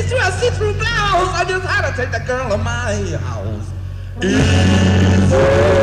a see-through blouse. I just had to take the girl to my house. Easy.